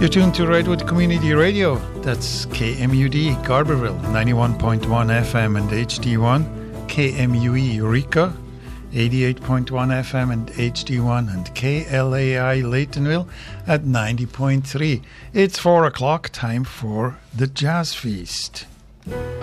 You're tuned to Redwood Community Radio. That's KMUD Garberville, 91.1 FM and HD1, KMUE Eureka, 88.1 FM and HD1, and KLAI Laytonville at 90.3. It's 4 o'clock, time for the Jazz Feast.